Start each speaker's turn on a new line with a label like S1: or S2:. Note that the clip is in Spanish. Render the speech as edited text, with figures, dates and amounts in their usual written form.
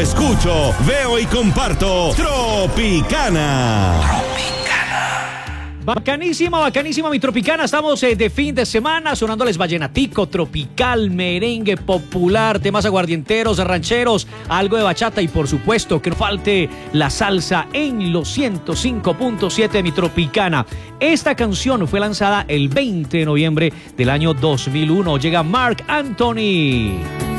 S1: escucho, veo y comparto Tropicana.
S2: Bacanísima, bacanísima mi Tropicana. Estamos de fin de semana sonándoles vallenatico, tropical, merengue popular, temas aguardienteros, rancheros, algo de bachata y por supuesto que no falte la salsa en los 105.7 de mi Tropicana. Esta canción fue lanzada el 20 de noviembre del año 2001. Llega Marc Anthony.